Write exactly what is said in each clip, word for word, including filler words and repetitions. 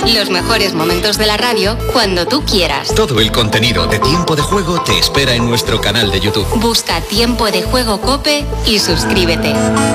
Los mejores momentos de la radio cuando tú quieras. Todo el contenido de Tiempo de Juego te espera en nuestro canal de YouTube. Busca Tiempo de Juego COPE y suscríbete.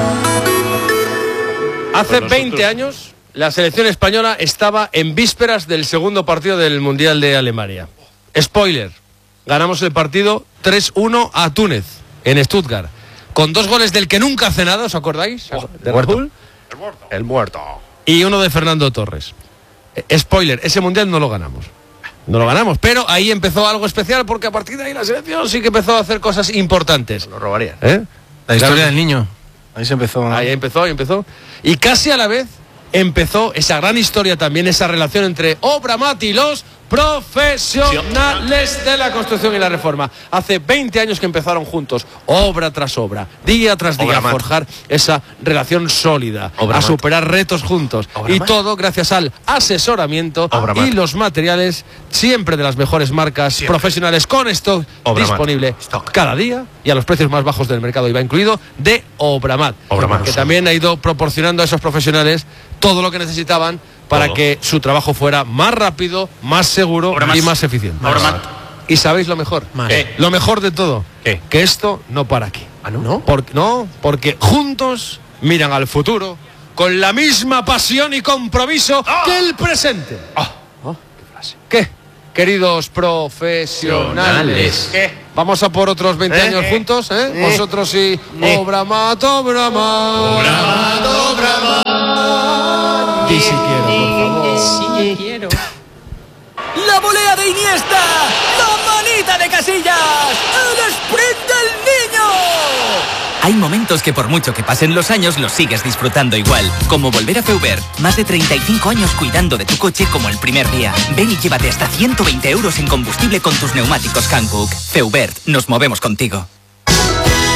Hace veinte años, la selección española estaba en vísperas del segundo partido del Mundial de Alemania. Spoiler, ganamos el partido tres uno a Túnez, en Stuttgart, con dos goles del que nunca hace nada, ¿os acordáis? Oh, de muerto. Raúl. El muerto. El muerto. Y uno de Fernando Torres. Eh, spoiler, ese Mundial no lo ganamos. No lo ganamos, pero ahí empezó algo especial porque a partir de ahí la selección sí que empezó a hacer cosas importantes. Lo robarían. ¿Eh? La historia Claro. del niño. Ahí se empezó. ¿no? Ahí empezó, ahí empezó. Y casi a la vez empezó esa gran historia también, esa relación entre Obramat y los profesionales de la construcción y la reforma. Hace veinte años que empezaron juntos, obra tras obra, día tras día, Obramat. a forjar esa relación sólida, Obramat. a superar retos juntos. Obramat. Y todo gracias al asesoramiento Obramat. y los materiales siempre de las mejores marcas Siempre. profesionales con stock Obramat. disponible Stock. cada día y a los precios más bajos del mercado, iba incluido, de Obramat. Obramat. Que también ha ido proporcionando a esos profesionales todo lo que necesitaban para Todo. que su trabajo fuera más rápido, más seguro Obramat. y más eficiente. Obramat. ¿Y sabéis lo mejor? ¿Qué? Lo mejor de todo, ¿Qué? que esto no para aquí. ¿Ah, no? Porque, no, porque juntos miran al futuro con la misma pasión y compromiso ¡Ah! que el presente. Ah, qué frase. ¿Qué? Queridos profesionales. ¿Qué? Vamos a por otros veinte ¿Eh? años juntos, ¿eh? ¿Eh? Vosotros y ¿Eh? Obramat, Obramat. Obramat, Obramat. Di si quiero, por favor. Sí, quiero. La volea de Iniesta, la manita de Casillas, el sprint del niño. Hay momentos que por mucho que pasen los años los sigues disfrutando igual, como volver a Feubert. Más de treinta y cinco años cuidando de tu coche como el primer día. Ven y llévate hasta ciento veinte euros en combustible con tus neumáticos Hankook. Feubert, nos movemos contigo.